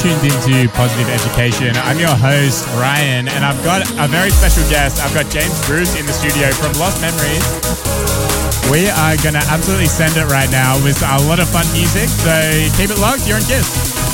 tuned into Positive Education. I'm your host, Ryan, and I've got a very special guest. I've got James Bruce in the studio from Lost Memories. We are going to absolutely send it right now with a lot of fun music, so keep it locked. You're on KISS.